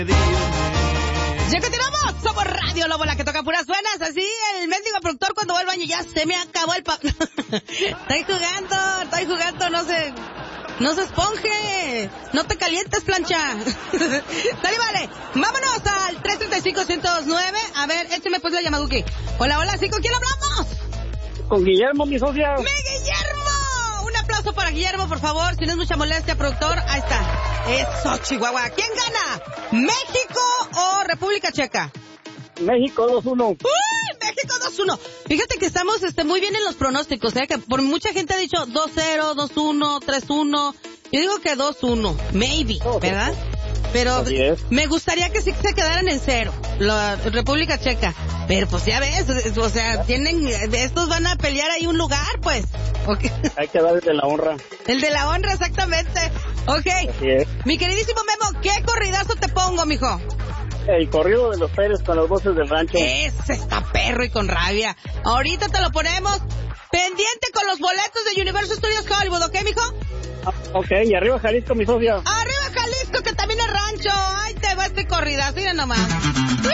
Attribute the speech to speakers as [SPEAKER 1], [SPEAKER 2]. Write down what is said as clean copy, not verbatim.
[SPEAKER 1] Ya continuamos, somos Radio Lobo, la que toca puras buenas. Así el mendigo productor cuando va al baño, ya se me acabó el Estoy jugando, no se esponje, no te calientes, plancha. Dale, vale, vámonos al 335-109. A ver, écheme pues la llamaduki. Hola, ¿sí? ¿Con quién hablamos?
[SPEAKER 2] Con Guillermo, mi socia.
[SPEAKER 1] ¡Mi Guillermo! Un aplauso para Guillermo, por favor. Si no es mucha molestia, productor. Ahí está. Eso, Chihuahua. ¿Quién gana? ¿México o República Checa?
[SPEAKER 2] México 2-1.
[SPEAKER 1] ¡Uy! México 2-1. Fíjate que estamos muy bien en los pronósticos, que por mucha gente ha dicho 2-0, 2-1, 3-1. Yo digo que 2-1, maybe, ¿verdad? Pero me gustaría que sí se quedaran en 0, la República Checa. Pero pues ya ves, o sea, estos van a pelear ahí un lugar, pues. Okay.
[SPEAKER 2] Hay que dar el de la honra.
[SPEAKER 1] El de la honra, exactamente. Ok. Mi queridísimo Memo, ¿qué corridazo te pongo, mijo?
[SPEAKER 2] El corrido de los Pérez con las voces del rancho.
[SPEAKER 1] Ese está perro y con rabia. Ahorita te lo ponemos. Pendiente con los boletos de Universal Studios Hollywood, ¿ok, mijo?
[SPEAKER 2] Ok, y arriba Jalisco, mi socia.
[SPEAKER 1] Arriba Jalisco, que también es rancho. Ay, te va este corridazo, mira nomás.